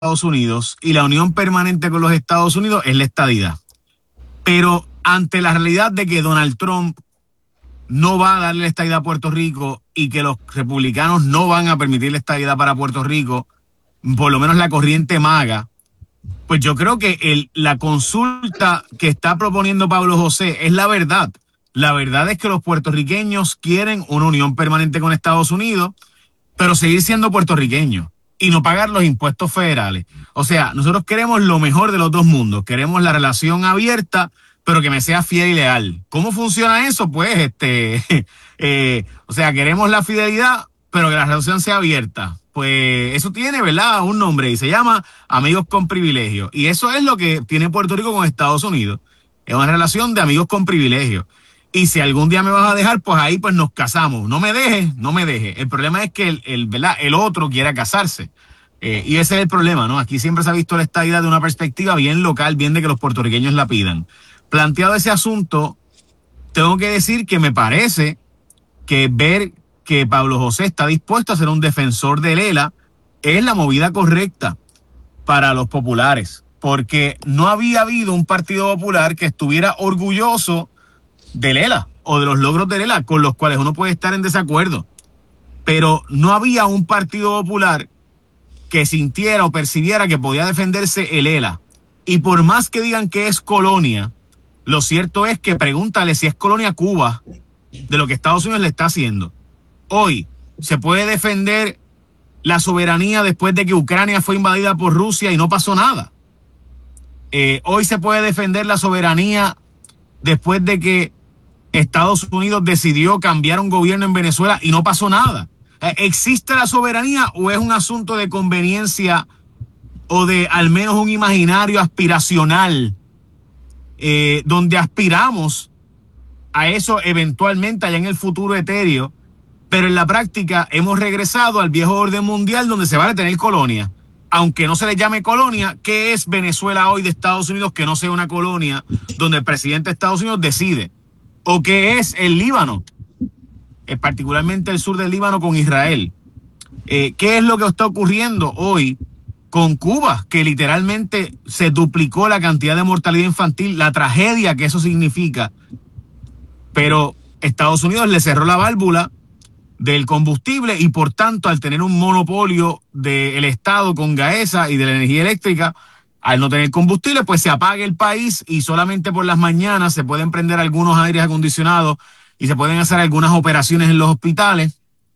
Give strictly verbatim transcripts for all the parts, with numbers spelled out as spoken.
Estados Unidos y la unión permanente con los Estados Unidos es la estadidad. Pero ante la realidad de que Donald Trump no va a darle la estadidad a Puerto Rico y que los republicanos no van a permitir la estadidad para Puerto Rico, por lo menos la corriente MAGA, pues yo creo que el, la consulta que está proponiendo Pablo José es la verdad. La verdad es que los puertorriqueños quieren una unión permanente con Estados Unidos, pero seguir siendo puertorriqueños y no pagar los impuestos federales. O sea, nosotros queremos lo mejor de los dos mundos. Queremos la relación abierta, pero que me sea fiel y leal. ¿Cómo funciona eso? Pues, este, eh, o sea, queremos la fidelidad, pero que la relación sea abierta. Pues eso tiene, ¿verdad?, un nombre y se llama Amigos con Privilegio. Y eso es lo que tiene Puerto Rico con Estados Unidos. Es una relación de amigos con privilegio. Y si algún día me vas a dejar, pues ahí pues nos casamos. No me dejes, no me dejes. El problema es que el, el, ¿verdad?, el otro quiera casarse. Eh, y ese es el problema, ¿no? Aquí siempre se ha visto la estadidad de una perspectiva bien local, bien de que los puertorriqueños la pidan. Planteado ese asunto, tengo que decir que me parece que ver que Pablo José está dispuesto a ser un defensor del E L A es la movida correcta para los populares. Porque no había habido un Partido Popular que estuviera orgulloso del E L A o de los logros del E L A, con los cuales uno puede estar en desacuerdo. Pero no había un Partido Popular que sintiera o percibiera que podía defenderse el E L A. Y por más que digan que es colonia, lo cierto es que pregúntale si es colonia Cuba de lo que Estados Unidos le está haciendo. Hoy se puede defender la soberanía después de que Ucrania fue invadida por Rusia y no pasó nada. Eh, hoy se puede defender la soberanía después de que Estados Unidos decidió cambiar un gobierno en Venezuela y no pasó nada. ¿Existe la soberanía o es un asunto de conveniencia o de al menos un imaginario aspiracional eh, donde aspiramos a eso eventualmente allá en el futuro etéreo, pero en la práctica hemos regresado al viejo orden mundial donde se vale tener colonia? Aunque no se le llame colonia, ¿qué es Venezuela hoy de Estados Unidos que no sea una colonia donde el presidente de Estados Unidos decide? ¿O qué es el Líbano? Eh, particularmente el sur del Líbano con Israel. Eh, ¿Qué es lo que está ocurriendo hoy con Cuba? Que literalmente se duplicó la cantidad de mortalidad infantil, la tragedia que eso significa. Pero Estados Unidos le cerró la válvula del combustible y por tanto al tener un monopolio del Estado con Gaesa y de la energía eléctrica, al no tener combustible, pues se apaga el país y solamente por las mañanas se pueden prender algunos aires acondicionados y se pueden hacer algunas operaciones en los hospitales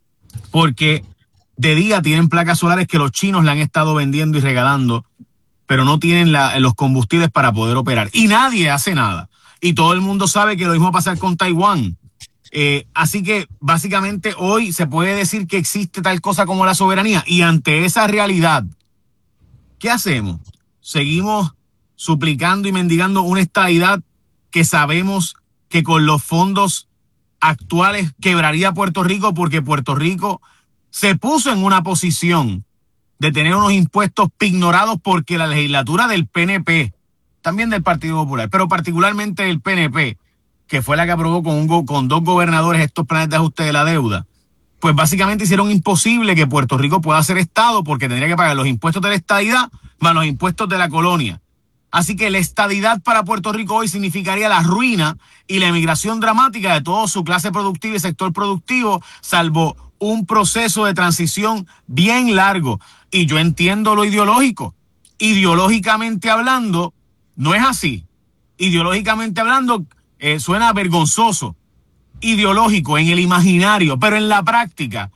porque de día tienen placas solares que los chinos le han estado vendiendo y regalando, pero no tienen la, los combustibles para poder operar. Y nadie hace nada. Y todo el mundo sabe que lo mismo va a pasar con Taiwán. Eh, así que básicamente hoy se puede decir que existe tal cosa como la soberanía. Y ante esa realidad, ¿qué hacemos? Seguimos suplicando y mendigando una estadidad que sabemos que con los fondos actuales quebraría Puerto Rico porque Puerto Rico se puso en una posición de tener unos impuestos pignorados porque la legislatura del P N P, también del Partido Popular, pero particularmente del P N P, que fue la que aprobó con, un, con dos gobernadores estos planes de ajuste de la deuda, pues básicamente hicieron imposible que Puerto Rico pueda ser Estado porque tendría que pagar los impuestos de la estadidad más los impuestos de la colonia. Así que la estadidad para Puerto Rico hoy significaría la ruina y la emigración dramática de toda su clase productiva y sector productivo, salvo un proceso de transición bien largo. Y yo entiendo lo ideológico. Ideológicamente hablando, no es así. Ideológicamente hablando, eh, suena vergonzoso. Ideológico en el imaginario, pero en la práctica,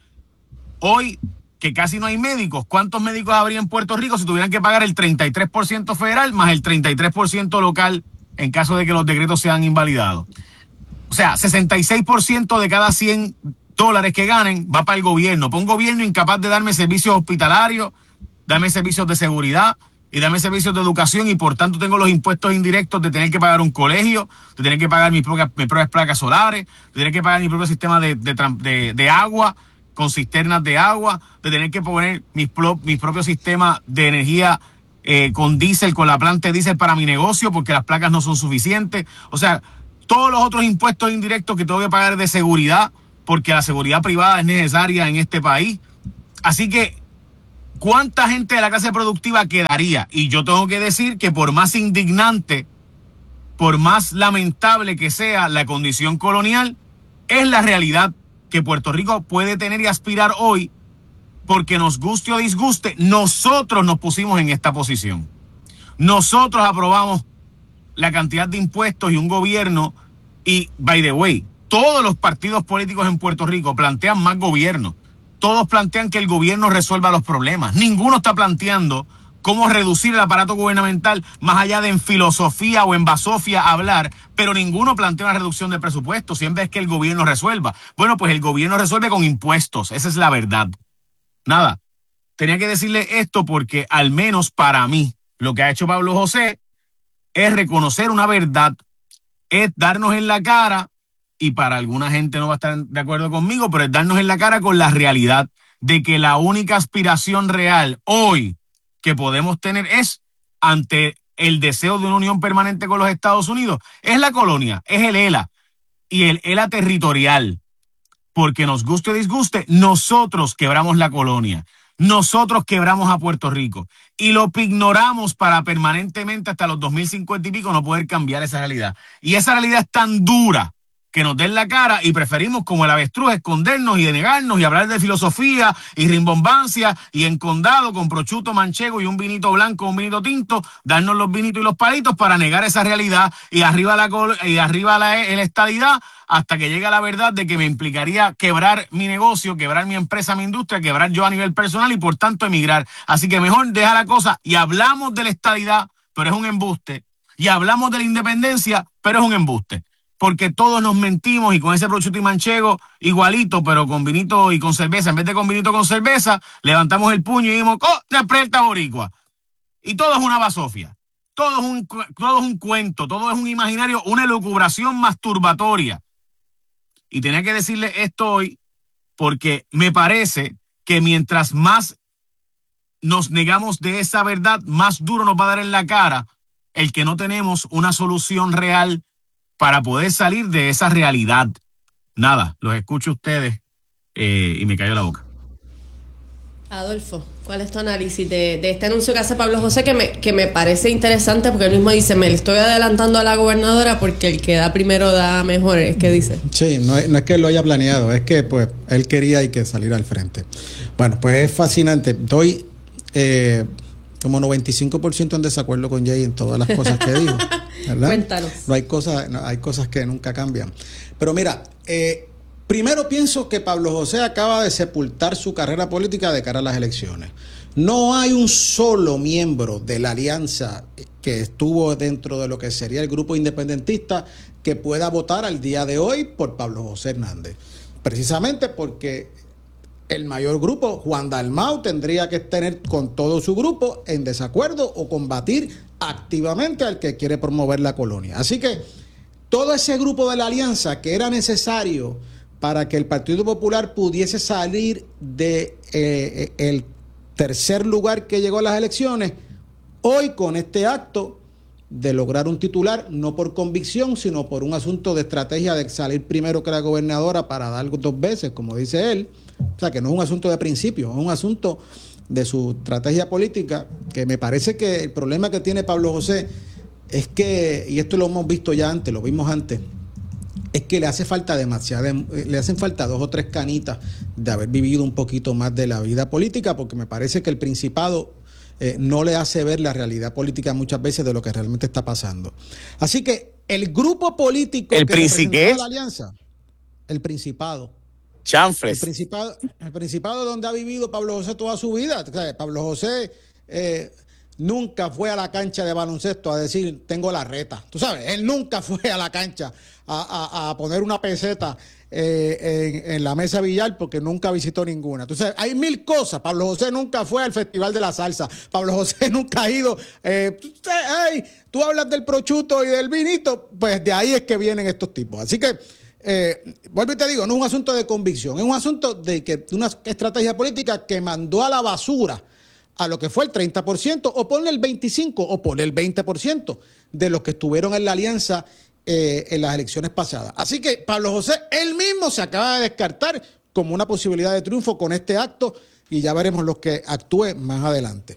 hoy que casi no hay médicos, ¿cuántos médicos habría en Puerto Rico si tuvieran que pagar el treinta y tres por ciento federal más el treinta y tres por ciento local en caso de que los decretos sean invalidados? O sea, sesenta y seis por ciento de cada cien dólares que ganen va para el gobierno, para un gobierno incapaz de darme servicios hospitalarios, darme servicios de seguridad y darme servicios de educación, y por tanto tengo los impuestos indirectos de tener que pagar un colegio, de tener que pagar mis propias, mis propias placas solares, de tener que pagar mi propio sistema de, de, de, de agua, con cisternas de agua, de tener que poner mis, pro, mis propios sistemas de energía eh, con diésel, con la planta de diésel para mi negocio, porque las placas no son suficientes. O sea, todos los otros impuestos indirectos que tengo que pagar de seguridad, porque la seguridad privada es necesaria en este país. Así que ¿cuánta gente de la clase productiva quedaría? Y yo tengo que decir que por más indignante, por más lamentable que sea la condición colonial, es la realidad que Puerto Rico puede tener y aspirar hoy, porque nos guste o disguste, nosotros nos pusimos en esta posición. Nosotros aprobamos la cantidad de impuestos y un gobierno, y by the way, todos los partidos políticos en Puerto Rico plantean más gobierno. Todos plantean que el gobierno resuelva los problemas. Ninguno está planteando cómo reducir el aparato gubernamental más allá de en filosofía o en basofia hablar, pero ninguno plantea una reducción de presupuesto. Siempre es que el gobierno resuelva. Bueno, pues el gobierno resuelve con impuestos. Esa es la verdad. Nada. Tenía que decirle esto porque al menos para mí lo que ha hecho Pablo José es reconocer una verdad, es darnos en la cara, y para alguna gente no va a estar de acuerdo conmigo, pero es darnos en la cara con la realidad de que la única aspiración real hoy que podemos tener es, ante el deseo de una unión permanente con los Estados Unidos, es la colonia, es el E L A y el E L A territorial, porque nos guste o disguste, nosotros quebramos la colonia, nosotros quebramos a Puerto Rico y lo ignoramos para permanentemente hasta los dos mil cincuenta y pico no poder cambiar esa realidad. Y esa realidad es tan dura que nos den la cara y preferimos, como el avestruz, escondernos y denegarnos y hablar de filosofía y rimbombancia y en condado con prosciutto manchego y un vinito blanco, un vinito tinto, darnos los vinitos y los palitos para negar esa realidad y arriba la y arriba la, la estadidad hasta que llegue la verdad de que me implicaría quebrar mi negocio, quebrar mi empresa, mi industria, quebrar yo a nivel personal y por tanto emigrar. Así que mejor dejar la cosa y hablamos de la estadidad, pero es un embuste, y hablamos de la independencia, pero es un embuste. Porque todos nos mentimos y con ese prosciutto y manchego igualito, pero con vinito y con cerveza, en vez de con vinito con cerveza, levantamos el puño y dijimos, ¡oh, la preta boricua! Y todo es una basofia, todo es un, todo es un cuento, todo es un imaginario, una elucubración masturbatoria. Y tenía que decirle esto hoy porque me parece que mientras más nos negamos de esa verdad, más duro nos va a dar en la cara el que no tenemos una solución real para poder salir de esa realidad. Nada, los escucho a ustedes eh, y me cayó la boca. Adolfo, ¿cuál es tu análisis de, de este anuncio que hace Pablo José que me, que me parece interesante porque él mismo dice, me le estoy adelantando a la gobernadora porque el que da primero da mejor, es que dice? Sí, no es, no es que él lo haya planeado, es que pues él quería y que salir al frente. Bueno, pues es fascinante. Doy eh, como noventa y cinco por ciento en desacuerdo con Jay en todas las cosas que dijo, ¿verdad? Cuéntanos. No hay cosas, no, hay cosas que nunca cambian. Pero mira, eh, primero pienso que Pablo José acaba de sepultar su carrera política de cara a las elecciones. No hay un solo miembro de la alianza que estuvo dentro de lo que sería el grupo independentista que pueda votar al día de hoy por Pablo José Hernández. Precisamente porque el mayor grupo, Juan Dalmau, tendría que tener con todo su grupo en desacuerdo o combatir activamente al que quiere promover la colonia. Así que todo ese grupo de la alianza que era necesario para que el Partido Popular pudiese salir de eh, el tercer lugar que llegó a las elecciones, hoy con este acto de lograr un titular, no por convicción, sino por un asunto de estrategia de salir primero que la gobernadora para dar dos veces, como dice él. O sea, que no es un asunto de principio, es un asunto de su estrategia política, que me parece que el problema que tiene Pablo José es que, y esto lo hemos visto ya antes, lo vimos antes, es que le hace falta demasiada, le hacen falta dos o tres canitas de haber vivido un poquito más de la vida política, porque me parece que el Principado eh, no le hace ver la realidad política muchas veces de lo que realmente está pasando. Así que el grupo político ¿El que Princiqué? representó la alianza, el Principado. Chanfles. El Principado, el Principado donde ha vivido Pablo José toda su vida. O sea, Pablo José eh, nunca fue a la cancha de baloncesto a decir, tengo la reta. Tú sabes, él nunca fue a la cancha a, a, a poner una peseta eh, en, en la mesa billar porque nunca visitó ninguna. Entonces, hay mil cosas. Pablo José nunca fue al Festival de la Salsa. Pablo José nunca ha ido. Eh, hey, tú hablas del prosciutto y del vinito, pues de ahí es que vienen estos tipos. Así que, Eh, vuelvo y te digo, no es un asunto de convicción, es un asunto de que una estrategia política que mandó a la basura a lo que fue el treinta por ciento, o ponle el veinticinco por ciento, o ponle el veinte por ciento de los que estuvieron en la alianza eh, en las elecciones pasadas. Así que Pablo José, él mismo se acaba de descartar como una posibilidad de triunfo con este acto y ya veremos los que actúe más adelante.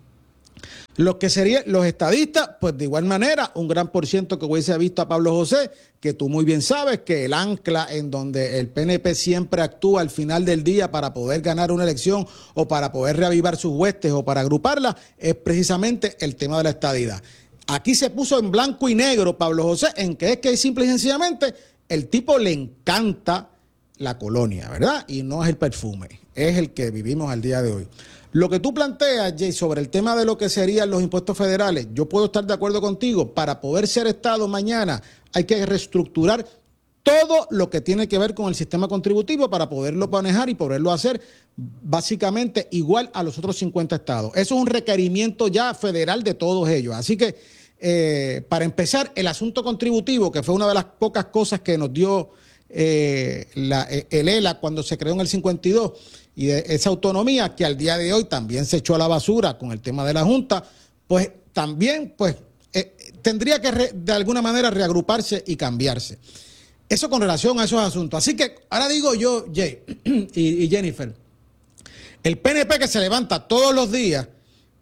Los que serían los estadistas, pues de igual manera, un gran por ciento que hubiese visto a Pablo José, que tú muy bien sabes que el ancla en donde el P N P siempre actúa al final del día para poder ganar una elección o para poder reavivar sus huestes o para agruparla, es precisamente el tema de la estadidad. Aquí se puso en blanco y negro Pablo José, en que es que simple y sencillamente el tipo le encanta la colonia, ¿verdad? Y no es el perfume, es el que vivimos al día de hoy. Lo que tú planteas, Jay, sobre el tema de lo que serían los impuestos federales, yo puedo estar de acuerdo contigo. Para poder ser Estado mañana hay que reestructurar todo lo que tiene que ver con el sistema contributivo para poderlo manejar y poderlo hacer básicamente igual a los otros cincuenta estados. Eso es un requerimiento ya federal de todos ellos. Así que, eh, para empezar, el asunto contributivo, que fue una de las pocas cosas que nos dio eh, la, el E L A cuando se creó en el cincuenta y dos, y de esa autonomía que al día de hoy también se echó a la basura con el tema de la Junta, pues también pues eh, tendría que re, de alguna manera reagruparse y cambiarse. Eso con relación a esos asuntos. Así que ahora digo yo, Jay y, y Jennifer, el P N P que se levanta todos los días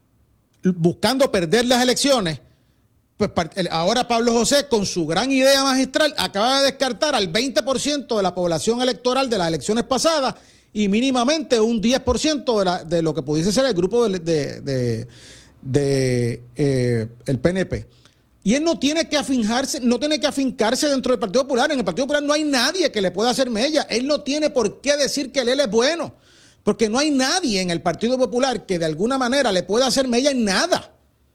buscando perder las elecciones, pues ahora Pablo José, con su gran idea magistral, acaba de descartar al veinte por ciento de la población electoral de las elecciones pasadas y mínimamente un diez por ciento de, la, de lo que pudiese ser el grupo de, de, de, de eh, el P N P. Y él no tiene que afincarse, no tiene que afincarse dentro del Partido Popular. En el Partido Popular no hay nadie que le pueda hacer mella. Él no tiene por qué decir que él es bueno, porque no hay nadie en el Partido Popular que de alguna manera le pueda hacer mella en nada.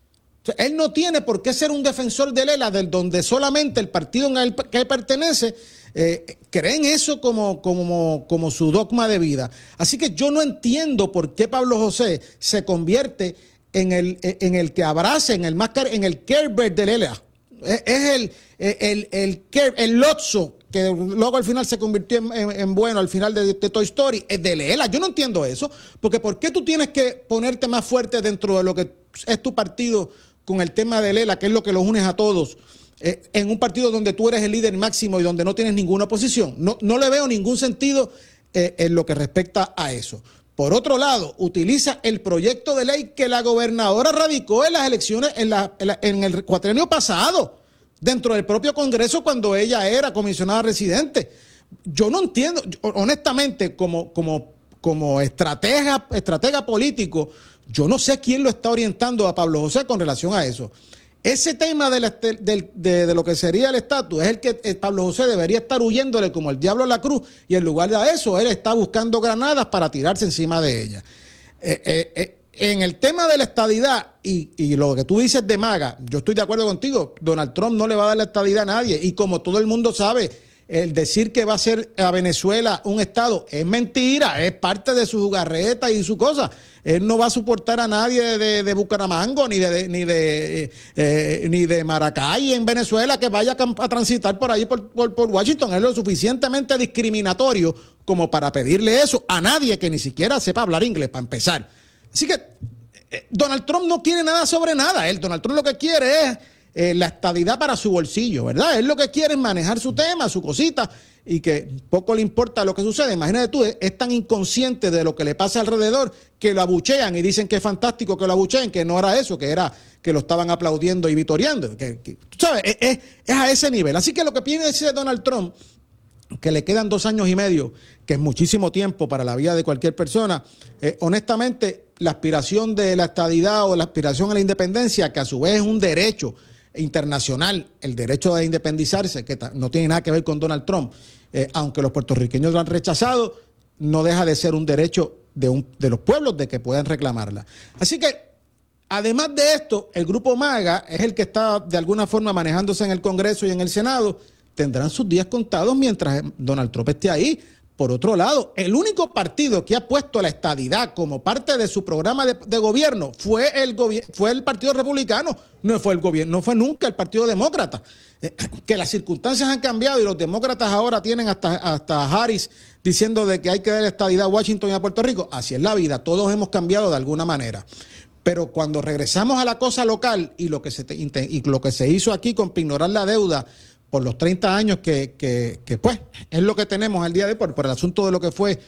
O sea, él no tiene por qué ser un defensor del E L A, del donde solamente el partido en el que él pertenece eh, creen eso como, como, como su dogma de vida. Así que yo no entiendo por qué Pablo José se convierte en el, en el que abrace, en el más en el Care Bear del E L A. Es, es el, el, el, el, el Lotso, que luego al final se convirtió en, en, en bueno al final de, de Toy Story, es del E L A. Yo no entiendo eso, porque ¿por qué tú tienes que ponerte más fuerte dentro de lo que es tu partido con el tema del E L A, que es lo que los unes a todos, eh, en un partido donde tú eres el líder máximo y donde no tienes ninguna oposición? No, no le veo ningún sentido eh, en lo que respecta a eso. Por otro lado, utiliza el proyecto de ley que la gobernadora radicó en las elecciones en, la, en, la, en el cuatrienio pasado, dentro del propio Congreso, cuando ella era comisionada residente. Yo no entiendo, honestamente, como, como, como estratega, estratega político, yo no sé quién lo está orientando a Pablo José con relación a eso. Ese tema de, la, de, de, de lo que sería el estatus es el que el Pablo José debería estar huyéndole como el diablo a la cruz, y en lugar de eso, él está buscando granadas para tirarse encima de ella. Eh, eh, eh, en el tema de la estadidad y, y lo que tú dices de MAGA, yo estoy de acuerdo contigo. Donald Trump no le va a dar la estadidad a nadie, y como todo el mundo sabe, el decir que va a ser a Venezuela un estado es mentira, es parte de su jugarreta y su cosa. Él no va a soportar a nadie de, de, de Bucaramango ni de, ni de eh, ni de Maracay en Venezuela que vaya a, a transitar por ahí por, por, por Washington. Es lo suficientemente discriminatorio como para pedirle eso a nadie que ni siquiera sepa hablar inglés, para empezar. Así que eh, Donald Trump no quiere nada sobre nada. Él, Donald Trump lo que quiere es eh, la estadidad para su bolsillo, ¿verdad? Él lo que quiere es manejar su tema, su cosita, y que poco le importa lo que sucede. Imagínate tú, es, es tan inconsciente de lo que le pasa alrededor que lo abuchean y dicen que es fantástico que lo abucheen, que no era eso, que era que lo estaban aplaudiendo y vitoreando. Que, que, tú sabes, es, es, es a ese nivel. Así que lo que piensa Donald Trump, que le quedan dos años y medio, que es muchísimo tiempo para la vida de cualquier persona, eh, honestamente, la aspiración de la estadidad o la aspiración a la independencia, que a su vez es un derecho internacional, el derecho de independizarse, que no tiene nada que ver con Donald Trump, eh, aunque los puertorriqueños lo han rechazado, no deja de ser un derecho de, un, de los pueblos de que puedan reclamarla. Así que, además de esto, el grupo MAGA es el que está de alguna forma manejándose en el Congreso y en el Senado. Tendrán sus días contados mientras Donald Trump esté ahí. Por otro lado, el único partido que ha puesto la estadidad como parte de su programa de, de gobierno fue el, gobi fue el Partido Republicano, no fue el gobierno, no fue nunca el Partido Demócrata. Eh, que las circunstancias han cambiado y los demócratas ahora tienen hasta, hasta Harris diciendo de que hay que dar estadidad a Washington y a Puerto Rico. Así es la vida, todos hemos cambiado de alguna manera. Pero cuando regresamos a la cosa local y lo que se, te, y lo que se hizo aquí con ignorar la deuda por los treinta años que, que, que pues es lo que tenemos al día de hoy por, por el asunto de lo que fue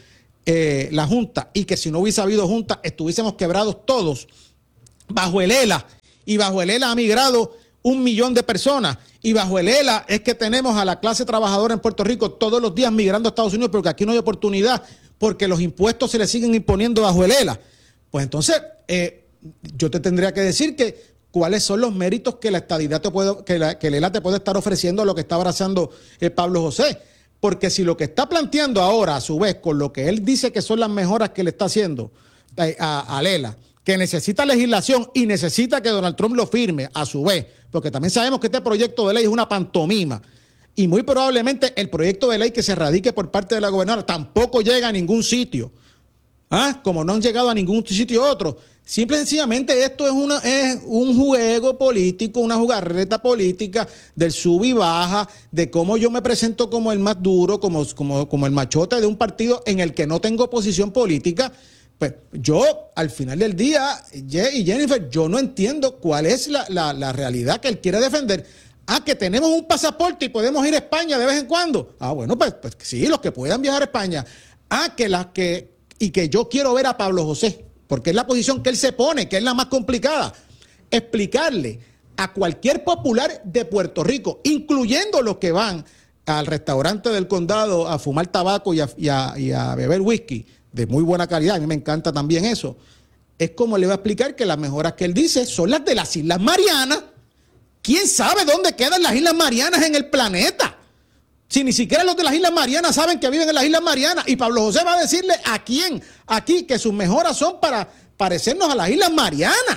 eh, la Junta y que si no hubiese habido Junta estuviésemos quebrados todos, bajo el E L A, y bajo el E L A ha migrado un millón de personas, y bajo el E L A es que tenemos a la clase trabajadora en Puerto Rico todos los días migrando a Estados Unidos porque aquí no hay oportunidad, porque los impuestos se le siguen imponiendo bajo el E L A. Pues entonces, eh, yo te tendría que decir que cuáles son los méritos que la estadidad te puede, que, la, que el E L A te puede estar ofreciendo a lo que está abrazando eh, Pablo José. Porque si lo que está planteando ahora, a su vez, con lo que él dice que son las mejoras que le está haciendo eh, a, al E L A, que necesita legislación y necesita que Donald Trump lo firme, a su vez, porque también sabemos que este proyecto de ley es una pantomima, y muy probablemente el proyecto de ley que se radique por parte de la gobernadora tampoco llega a ningún sitio, ¿ah? Como no han llegado a ningún sitio otro. Simple y sencillamente esto es, una, es un juego político, una jugarreta política del sub y baja, de cómo yo me presento como el más duro, como, como, como el machote de un partido en el que no tengo posición política. Pues yo, al final del día, Jay y Jennifer, yo no entiendo cuál es la, la, la realidad que él quiere defender. Ah, que tenemos un pasaporte y podemos ir a España de vez en cuando. Ah, bueno, pues, pues sí, los que puedan viajar a España. Ah, que las que, y que yo quiero ver a Pablo José, porque es la posición que él se pone, que es la más complicada. Explicarle a cualquier popular de Puerto Rico, incluyendo los que van al restaurante del condado a fumar tabaco y a, y a, y a beber whisky, de muy buena calidad, a mí me encanta también eso, es como le va a explicar que las mejoras que él dice son las de las Islas Marianas. ¿Quién sabe dónde quedan las Islas Marianas en el planeta? Si ni siquiera los de las Islas Marianas saben que viven en las Islas Marianas, y Pablo José va a decirle a quién aquí que sus mejoras son para parecernos a las Islas Marianas.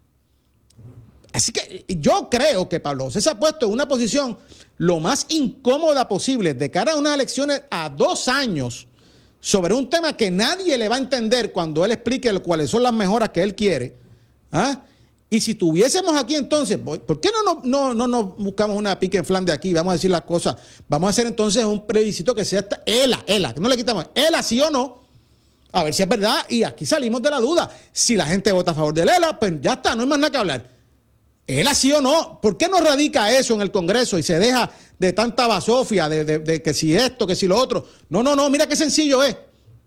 Así que yo creo que Pablo José se ha puesto en una posición lo más incómoda posible de cara a unas elecciones a dos años, sobre un tema que nadie le va a entender cuando él explique cuáles son las mejoras que él quiere. ¿Ah? Y si tuviésemos aquí entonces, ¿por qué no, no, no, no nos buscamos una pique en flan de aquí? Vamos a decir las cosas. Vamos a hacer entonces un plebiscito que sea esta, ELA, ELA, que no le quitamos, ELA sí o no. A ver si es verdad, y aquí salimos de la duda. Si la gente vota a favor del ELA, pues ya está, no hay más nada que hablar. ELA sí o no. ¿Por qué no radica eso en el Congreso y se deja de tanta basofia, de, de, de que si esto, que si lo otro? No, no, no, mira qué sencillo es.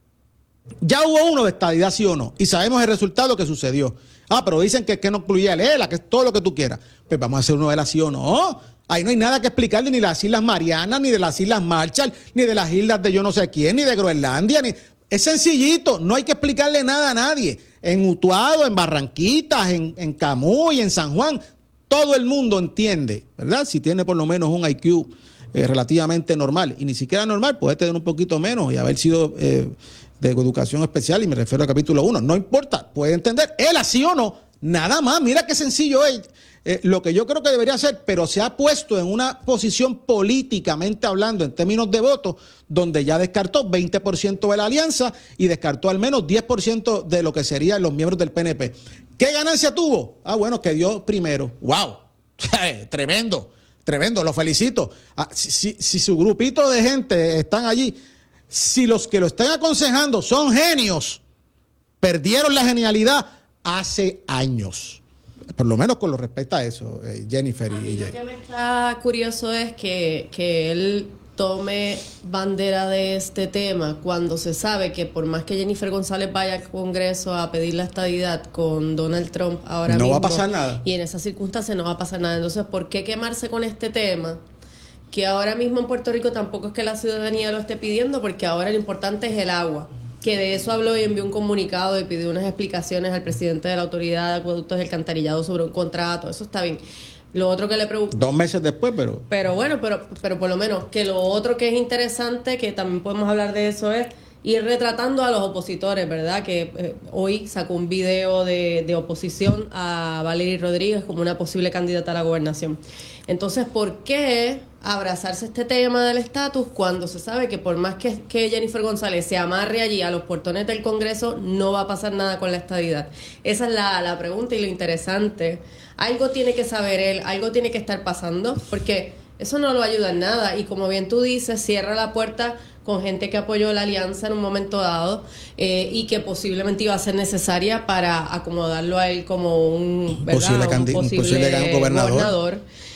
Ya hubo uno de estadidad sí o no, y sabemos el resultado que sucedió. Ah, pero dicen que, que no incluía el ELA, que es todo lo que tú quieras. Pues vamos a hacer uno de ELA sí o no. Ahí no hay nada que explicarle ni de las Islas Marianas, ni de las Islas Marshall, ni de las islas de yo no sé quién, ni de Groenlandia. Ni... Es sencillito, no hay que explicarle nada a nadie. En Utuado, en Barranquitas, en, en Camuy, en San Juan, todo el mundo entiende, ¿verdad? Si tiene por lo menos un I Q eh, relativamente normal, y ni siquiera normal, puede tener un poquito menos y haber sido... Eh, de educación especial, y me refiero al capítulo uno, no importa, puede entender, él así o no, nada más, mira qué sencillo es, eh, lo que yo creo que debería hacer, pero se ha puesto en una posición políticamente hablando, en términos de votos, donde ya descartó veinte por ciento de la alianza y descartó al menos diez por ciento de lo que serían los miembros del P N P. ¿Qué ganancia tuvo? Ah, bueno, que dio primero, wow, tremendo, tremendo, lo felicito. Ah, si, si, si su grupito de gente están allí, si los que lo están aconsejando son genios, perdieron la genialidad hace años. Por lo menos con lo respecto a eso, eh, Jennifer y, y Jay. Lo que me está curioso es que, que él tome bandera de este tema cuando se sabe que por más que Jennifer González vaya al Congreso a pedir la estadidad con Donald Trump ahora no mismo, va a pasar nada. Y en esas circunstancias no va a pasar nada. Entonces, ¿por qué quemarse con este tema? Que ahora mismo en Puerto Rico tampoco es que la ciudadanía lo esté pidiendo, porque ahora lo importante es el agua. Que de eso habló y envió un comunicado y pidió unas explicaciones al presidente de la Autoridad de Acueductos del Alcantarillado sobre un contrato. Eso está bien. Lo otro que le pregunto... Dos meses después, pero... Pero bueno, pero, pero por lo menos que lo otro que es interesante, que también podemos hablar de eso, es ir retratando a los opositores, ¿verdad? Que eh, hoy sacó un video de, de oposición a Valery Rodríguez como una posible candidata a la gobernación. Entonces, ¿por qué abrazarse este tema del estatus cuando se sabe que por más que, que Jennifer González se amarre allí a los portones del Congreso, no va a pasar nada con la estadidad? Esa es la, la pregunta y lo interesante. Algo tiene que saber él, algo tiene que estar pasando, porque eso no lo ayuda en nada. Y como bien tú dices, cierra la puerta con gente que apoyó la alianza en un momento dado eh, y que posiblemente iba a ser necesaria para acomodarlo a él como un, ¿verdad? Posible, un posible, un posible gobernador. gobernador.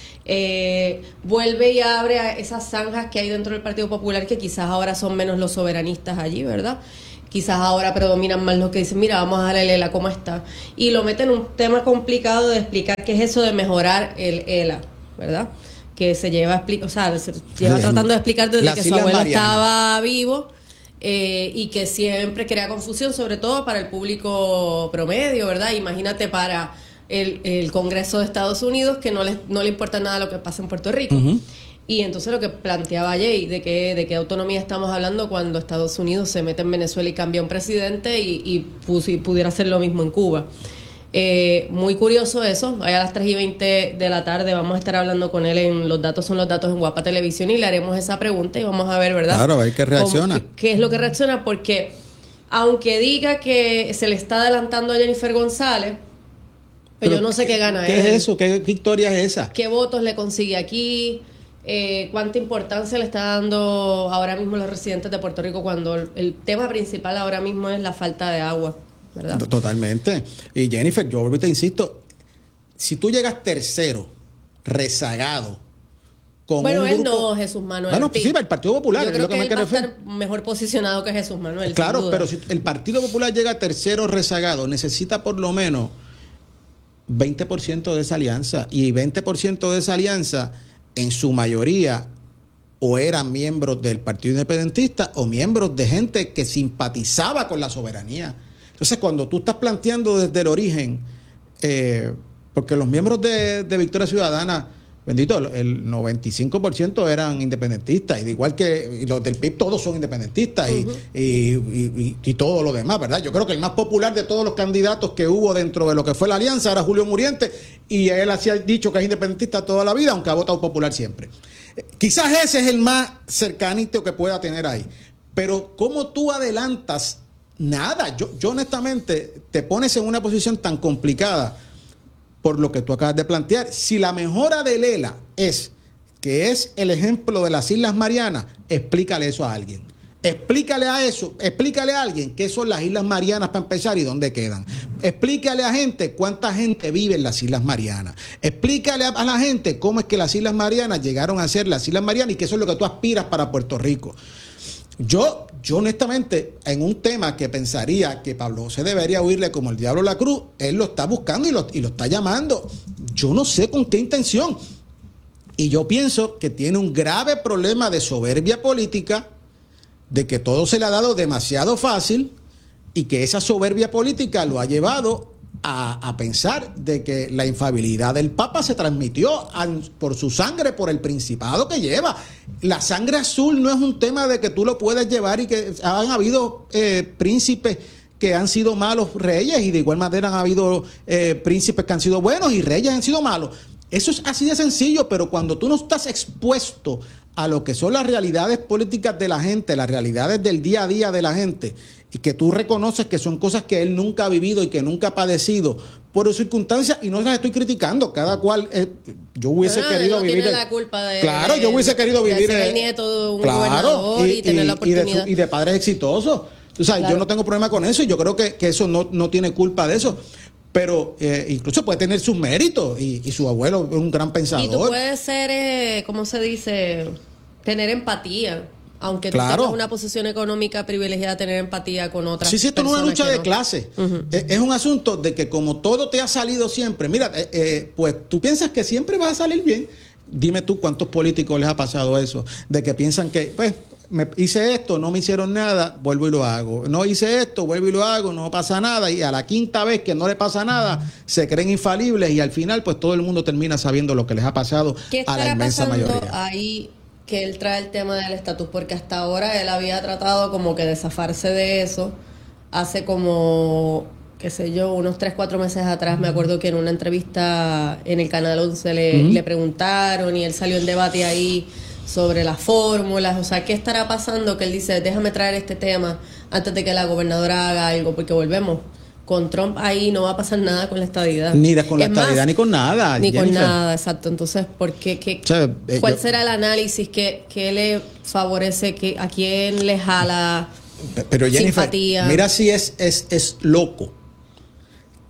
Eh, vuelve y abre a esas zanjas que hay dentro del Partido Popular, que quizás ahora son menos los soberanistas allí, ¿verdad? quizás ahora predominan más los que dicen, mira, vamos a darle el E L A como está. Y lo meten en un tema complicado de explicar qué es eso de mejorar el E L A, ¿verdad? Que se lleva, a expli- o sea, se lleva tratando de explicar desde Las que su Islas abuelo Marianas. estaba vivo. Eh, y que siempre crea confusión, sobre todo para el público promedio, ¿verdad? Imagínate para el, el Congreso de Estados Unidos, que no le, no le importa nada lo que pasa en Puerto Rico. Uh-huh. Y entonces lo que planteaba Jay, de qué, de qué autonomía estamos hablando cuando Estados Unidos se mete en Venezuela y cambia un presidente y, y, pus- y pudiera hacer lo mismo en Cuba. Eh, muy curioso eso. Ahí a las tres y veinte de la tarde vamos a estar hablando con él en Los Datos Son Los Datos en Guapa Televisión y le haremos esa pregunta y vamos a ver, ¿verdad? Claro, a ver qué reacciona. Cómo- qué, qué es lo que reacciona, porque aunque diga que se le está adelantando a Jennifer González, pero yo no sé qué gana ¿Qué él. es eso? ¿Qué victoria es esa? ¿Qué votos le consigue aquí? Eh, ¿Cuánta importancia le está dando ahora mismo los residentes de Puerto Rico cuando el, el tema principal ahora mismo es la falta de agua, ¿verdad? Totalmente. Y Jennifer, yo te insisto, si tú llegas tercero, rezagado, con Bueno, un él grupo... no, Jesús Manuel. Bueno, pues sí, el Partido Popular, Yo es creo lo que, que, me él quiero va a referir. estar mejor posicionado que Jesús Manuel. Claro, sin duda. pero si el Partido Popular llega tercero rezagado, necesita por lo menos veinte por ciento de esa alianza. Y veinte por ciento de esa alianza, en su mayoría, o eran miembros del Partido Independentista o miembros de gente que simpatizaba con la soberanía. Entonces, cuando tú estás planteando desde el origen, eh, porque los miembros de, de Victoria Ciudadana, bendito, el noventa y cinco por ciento eran independentistas, y de igual que y los del P I B, todos son independentistas, y, Uh-huh. y, y, y, y todo lo demás, ¿verdad? Yo creo que el más popular de todos los candidatos que hubo dentro de lo que fue la alianza era Julio Muriente, y él hacía dicho que es independentista toda la vida, aunque ha votado popular siempre. Quizás ese es el más cercanito que pueda tener ahí. Pero ¿cómo tú adelantas nada? Yo, yo honestamente te pones en una posición tan complicada por lo que tú acabas de plantear. Si la mejora del E L A es que es el ejemplo de las Islas Marianas, explícale eso a alguien. Explícale a eso, explícale a alguien qué son las Islas Marianas para empezar y dónde quedan. Explícale a gente cuánta gente vive en las Islas Marianas. Explícale a, a la gente cómo es que las Islas Marianas llegaron a ser las Islas Marianas y que eso es lo que tú aspiras para Puerto Rico. Yo, yo honestamente, en un tema que pensaría que Pablo José debería huirle como el diablo a la cruz, él lo está buscando y lo, y lo está llamando. Yo no sé con qué intención. Y yo pienso que tiene un grave problema de soberbia política, de que todo se le ha dado demasiado fácil y que esa soberbia política lo ha llevado a, a pensar de que la infalibilidad del Papa se transmitió a, por su sangre, por el principado que lleva. La sangre azul no es un tema de que tú lo puedes llevar y que han habido eh, príncipes que han sido malos reyes y de igual manera han habido eh, príncipes que han sido buenos y reyes han sido malos. Eso es así de sencillo, pero cuando tú no estás expuesto a lo que son las realidades políticas de la gente, las realidades del día a día de la gente, y que tú reconoces que son cosas que él nunca ha vivido y que nunca ha padecido por circunstancias, y no las estoy criticando, cada cual, eh, yo hubiese Bueno, querido no vivir... tiene el- la culpa de, claro, yo hubiese querido de vivir... ser el eh, nieto de un claro, gobernador y, tener la y de, oportunidad. su- y de padres exitosos. O sea, Claro. yo no tengo problema con eso y yo creo que, que eso no, no tiene culpa de eso. Pero eh, incluso puede tener sus méritos y, y su abuelo es un gran pensador. Y tú puedes ser, eh, ¿cómo se dice? Tener empatía. Aunque tú Claro. tengas una posición económica privilegiada, tener empatía con otras Sí, sí, esto no es una personas lucha que de no. clase. Ujú. es, es un asunto de que como todo te ha salido siempre, mira, eh, eh, pues tú piensas que siempre va a salir bien. Dime tú cuántos políticos les ha pasado eso, de que piensan que, pues, me hice esto, no me hicieron nada, vuelvo y lo hago. No hice esto, vuelvo y lo hago, no pasa nada. Y a la quinta vez que no le pasa nada, se creen infalibles y al final, pues todo el mundo termina sabiendo lo que les ha pasado ¿Qué a la estará inmensa pasando mayoría. ahí que él trae el tema del estatus? Porque hasta ahora él había tratado como que de zafarse de eso. Hace como, qué sé yo, unos tres, cuatro meses atrás, me acuerdo que en una entrevista en el Canal once le, Ujú. le preguntaron y él salió en debate ahí sobre las fórmulas. O sea, ¿qué estará pasando? Que él dice, déjame traer este tema antes de que la gobernadora haga algo, porque volvemos. Con Trump ahí no va a pasar nada con la estadidad. Ni de- con la Es más, estadidad ni con nada. Ni con Jennifer. nada, exacto. Entonces, ¿por qué? qué O sea, eh, ¿Cuál yo- será el análisis que, que le favorece? Que, ¿A quién le jala Pero Jennifer, simpatía? mira si es, es, es loco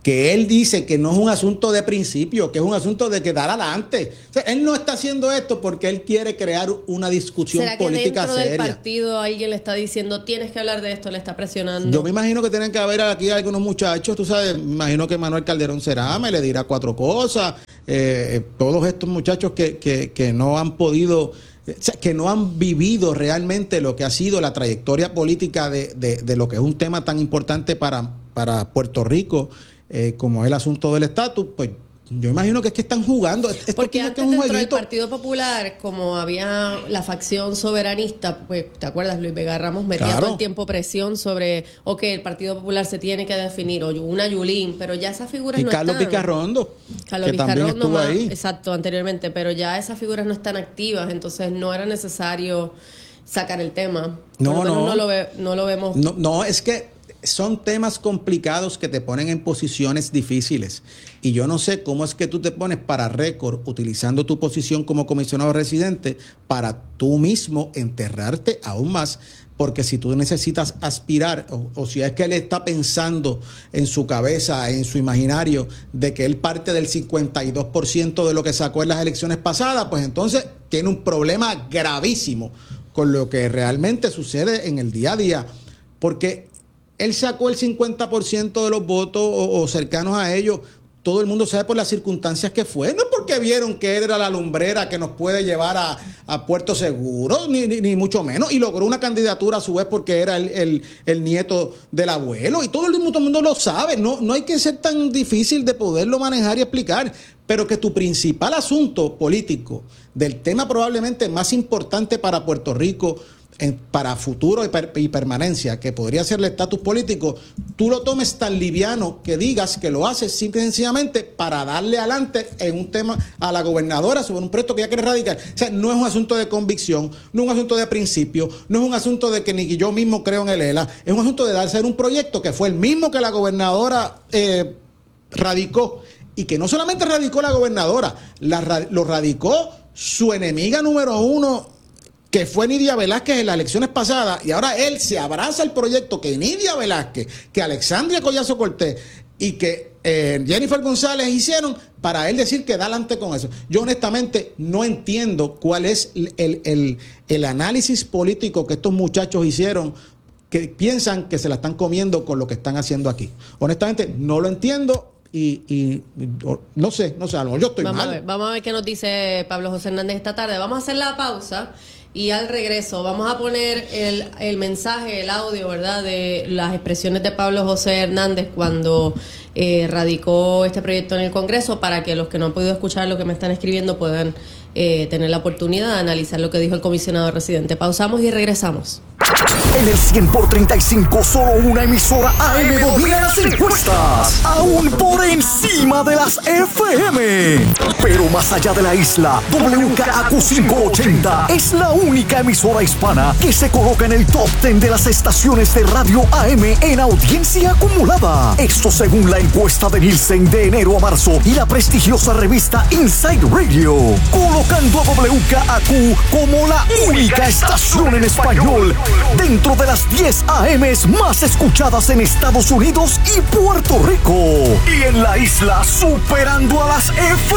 que él dice que no es un asunto de principio, que es un asunto de quedar adelante. O sea, él no está haciendo esto porque él quiere crear una discusión ¿Será que política dentro seria. del partido alguien le está diciendo tienes que hablar de esto, le está presionando? Yo me imagino que tienen que haber aquí algunos muchachos, tú sabes, me imagino que Manuel Calderón Cerame le dirá cuatro cosas, eh, todos estos muchachos que, que, que no han podido, o sea, que no han vivido realmente lo que ha sido la trayectoria política de, de, de lo que es un tema tan importante para, para Puerto Rico, eh, como es el asunto del estatus, pues yo imagino que es que están jugando. Esto Porque tiene antes que un dentro del jueguito. Partido Popular, como había la facción soberanista, pues, ¿te acuerdas? Luis Vega Ramos metía Claro. todo el tiempo presión sobre, ok, el Partido Popular se tiene que definir, o una Yulín, pero ya esas figuras Y no Carlos están. Picarrondo, Carlos que también Vizcarrondo estuvo más, ahí. exacto, anteriormente, pero ya esas figuras no están activas, entonces no era necesario sacar el tema. No, Por lo menos no. no lo, ve- no lo vemos. No, no, es que son temas complicados que te ponen en posiciones difíciles. Y yo no sé cómo es que tú te pones para récord, utilizando tu posición como comisionado residente, para tú mismo enterrarte aún más. Porque si tú necesitas aspirar, o, o si es que él está pensando en su cabeza, en su imaginario, de que él parte del cincuenta y dos por ciento de lo que sacó en las elecciones pasadas, pues entonces tiene un problema gravísimo con lo que realmente sucede en el día a día. Porque él sacó el cincuenta por ciento de los votos o, o cercanos a ellos. Todo el mundo sabe por las circunstancias que fue. No es porque vieron que él era la lumbrera que nos puede llevar a, a Puerto Seguro, ni, ni, ni mucho menos. Y logró una candidatura a su vez porque era el, el, el nieto del abuelo. Y todo el, mundo, todo el mundo lo sabe. No, no hay que ser tan difícil de poderlo manejar y explicar. Pero que tu principal asunto político, del tema probablemente más importante para Puerto Rico, En, para futuro y, per, y permanencia, que podría ser el estatus político, tú lo tomes tan liviano que digas que lo haces simple y sencillamente para darle adelante en un tema a la gobernadora sobre un proyecto que ya quiere radicar. O sea, no es un asunto de convicción, no es un asunto de principio, no es un asunto de que ni yo mismo creo en el E L A, es un asunto de darse un proyecto que fue el mismo que la gobernadora eh, radicó, y que no solamente radicó la gobernadora, la, lo radicó su enemiga número uno, que fue Nidia Velázquez en las elecciones pasadas, y ahora él se abraza el proyecto que Nidia Velázquez, que Alexandria Collazo Cortés y que eh, Jennifer González hicieron, para él decir que da adelante con eso. Yo honestamente no entiendo cuál es el, el, el, el análisis político que estos muchachos hicieron, que piensan que se la están comiendo con lo que están haciendo aquí. Honestamente no lo entiendo. Y, y no sé, no sé, a lo mejor yo estoy Vamos mal. a ver, vamos a ver qué nos dice Pablo José Hernández esta tarde. Vamos a hacer la pausa y al regreso vamos a poner el, el mensaje, el audio, ¿verdad?, de las expresiones de Pablo José Hernández cuando eh, radicó este proyecto en el Congreso, para que los que no han podido escuchar lo que me están escribiendo puedan eh, tener la oportunidad de analizar lo que dijo el comisionado residente. Pausamos y regresamos. En el cien por treinta y cinco, solo una emisora A M domina las encuestas, aún por encima de las F M. Pero más allá de la isla, W K A Q quinientos ochenta es la única emisora hispana que se coloca en el top diez de las estaciones de radio A M en audiencia acumulada. Esto según la encuesta de Nielsen de enero a marzo y la prestigiosa revista Inside Radio, colocando a W K A Q como la única estación en español dentro de las diez A Ms más escuchadas en Estados Unidos y Puerto Rico. Y en la isla superando a las F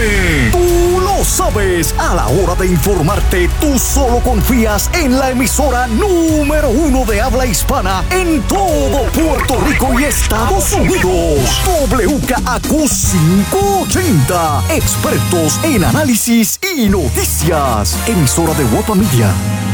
M. Tú lo sabes, a la hora de informarte, tú solo confías en la emisora número uno de habla hispana en todo Puerto Rico y Estados Unidos. W K A Q quinientos ochenta. Expertos en análisis y noticias. Emisora de Guapa Media.